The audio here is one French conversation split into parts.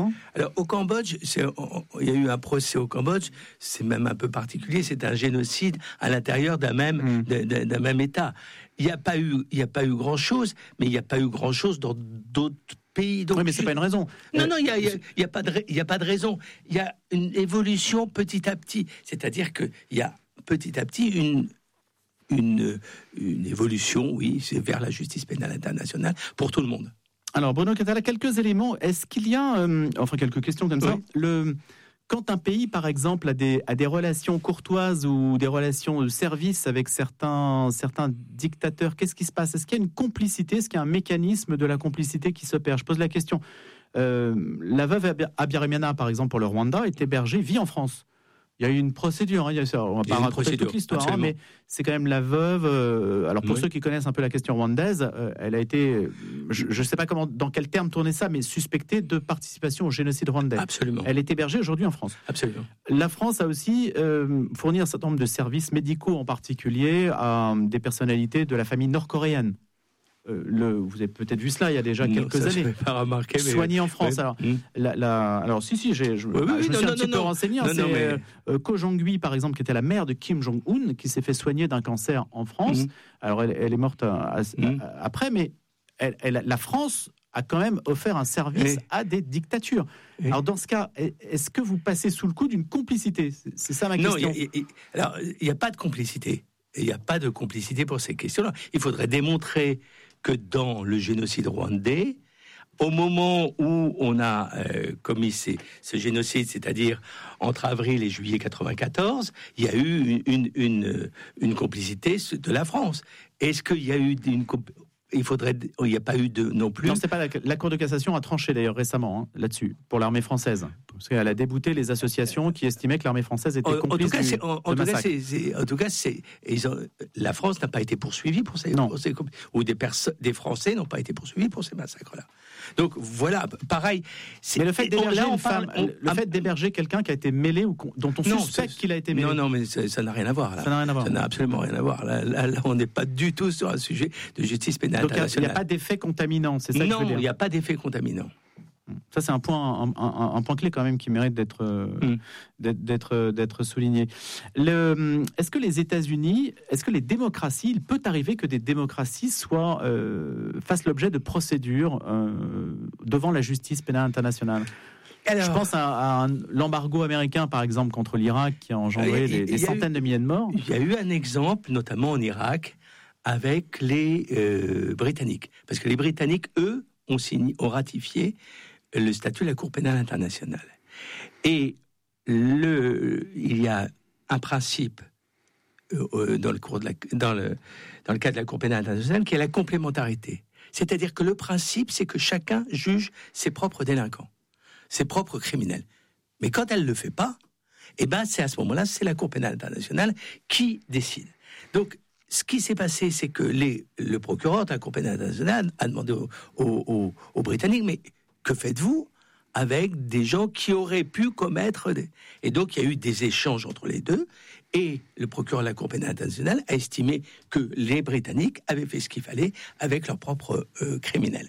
non ? Alors, au Cambodge, il y a eu un procès au Cambodge, c'est même un peu particulier, c'est un génocide à l'intérieur d'un même État. Il n'y a pas eu grand-chose, mais il n'y a pas eu grand-chose dans d'autres pays. Donc, oui, mais c'est pas une raison. Non, il y a pas de raison. Il y a une évolution petit à petit. C'est-à-dire qu'il y a petit à petit une évolution, oui, c'est vers la justice pénale internationale pour tout le monde. Alors, Bruno Cathala, quelques éléments. Est-ce qu'il y a, quelques questions comme ça. Quand un pays, par exemple, a des relations courtoises ou des relations de service avec certains dictateurs, qu'est-ce qui se passe ? Est-ce qu'il y a une complicité ? Est-ce qu'il y a un mécanisme de la complicité qui s'opère ? Je pose la question. La veuve Habyarimana, par exemple, pour le Rwanda, est hébergée, vit en France. Il y a eu une procédure, on va pas raconter toute l'histoire, mais c'est quand même la veuve. Alors pour ceux qui connaissent un peu la question rwandaise, elle a été, je ne sais pas dans quel terme tourner ça, mais suspectée de participation au génocide rwandais. Absolument. Elle est hébergée aujourd'hui en France. Absolument. La France a aussi fourni un certain nombre de services médicaux, en particulier à des personnalités de la famille nord-coréenne. Vous avez peut-être vu cela il y a déjà quelques années. Je ne pas remarquer, mais soigné en France. Oui. Alors, si, je me suis un petit peu renseigné. Ko Jong-gui, par exemple, qui était la mère de Kim Jong-un, qui s'est fait soigner d'un cancer en France. Alors, elle est morte après, mais la France a quand même offert un service à des dictatures. Alors, dans ce cas, est-ce que vous passez sous le coup d'une complicité ? C'est ça ma question. Non, alors, il n'y a pas de complicité. Il n'y a pas de complicité pour ces questions-là. Il faudrait démontrer que dans le génocide rwandais, au moment où on a commis ce génocide, c'est-à-dire entre avril et juillet 1994, il y a eu une complicité de la France. Est-ce qu'il y a eu il n'y a pas eu non plus. Non, c'est pas la Cour de cassation a tranché d'ailleurs récemment là-dessus pour l'armée française, parce qu'elle a débouté les associations qui estimaient que l'armée française était complice En tout cas, la France n'a pas été poursuivie pour ces ou des Français n'ont pas été poursuivis pour ces massacres-là. Donc voilà, pareil. Mais le fait d'héberger fait d'héberger quelqu'un qui a été mêlé ou dont on suspecte qu'il a été mêlé. Non, mais ça n'a rien à voir. Là. Ça n'a rien à voir. Ça n'a absolument rien à voir. Là, on n'est pas du tout sur un sujet de justice pénale internationale. Donc il n'y a pas d'effet contaminant, c'est ça que je veux dire. Non, il n'y a pas d'effet contaminant. Ça, c'est un point clé quand même qui mérite d'être souligné. Est-ce que les États-Unis, est-ce que les démocraties, il peut arriver que des démocraties fassent l'objet de procédures devant la justice pénale internationale ? Alors, je pense à l'embargo américain, par exemple, contre l'Irak, qui a engendré des centaines de milliers de morts. Il y a eu un exemple, notamment en Irak, avec les Britanniques. Parce que les Britanniques, eux, ont ratifié le statut de la Cour pénale internationale. Et il y a un principe dans le cadre de la Cour pénale internationale qui est la complémentarité. C'est-à-dire que le principe, c'est que chacun juge ses propres délinquants, ses propres criminels. Mais quand elle ne le fait pas, c'est à ce moment-là, c'est la Cour pénale internationale qui décide. Donc, ce qui s'est passé, c'est que le procureur de la Cour pénale internationale a demandé aux Britanniques, mais que faites-vous avec des gens qui auraient pu commettre des... Et donc, il y a eu des échanges entre les deux, et le procureur de la Cour pénale internationale a estimé que les Britanniques avaient fait ce qu'il fallait avec leurs propres criminels.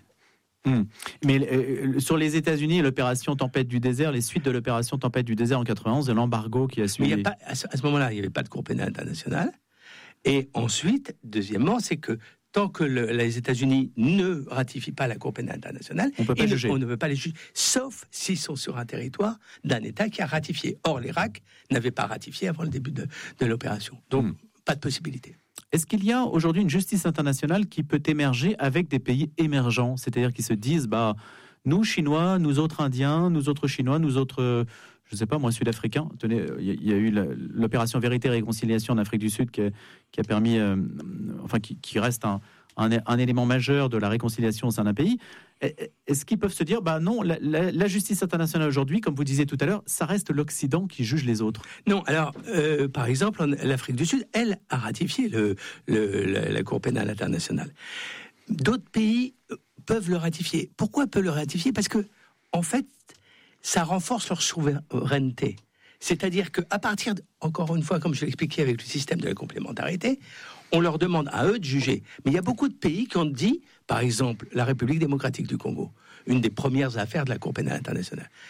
Mais sur les États-Unis, l'opération Tempête du désert, les suites de l'opération Tempête du désert en 91, et l'embargo qui a suivi... Mais à ce moment-là, il n'y avait pas de Cour pénale internationale. Et ensuite, deuxièmement, c'est que tant que les États-Unis ne ratifient pas la Cour pénale internationale, on ne peut pas les juger, sauf s'ils sont sur un territoire d'un État qui a ratifié. Or, l'Irak n'avait pas ratifié avant le début de l'opération. Donc, pas de possibilité. Est-ce qu'il y a aujourd'hui une justice internationale qui peut émerger avec des pays émergents, c'est-à-dire qui se disent, nous Chinois, nous autres Indiens, nous autres Chinois, nous autres, je ne sais pas moi, Sud-Africains. Tenez, il y a eu l'opération Vérité et Réconciliation en Afrique du Sud qui a permis, qui reste un élément majeur de la réconciliation au sein d'un pays. Est-ce qu'ils peuvent se dire, non, la justice internationale aujourd'hui, comme vous disiez tout à l'heure, ça reste l'Occident qui juge les autres? Non, alors, par exemple, l'Afrique du Sud, elle a ratifié la Cour pénale internationale. D'autres pays peuvent le ratifier. Pourquoi peuvent le ratifier? Parce que, en fait, ça renforce leur souveraineté. C'est-à-dire qu'à partir, encore une fois, comme je l'ai expliqué avec le système de la complémentarité, on leur demande à eux de juger. Mais il y a beaucoup de pays qui ont dit, par exemple, la République démocratique du Congo, une des premières affaires de la Cour pénale internationale.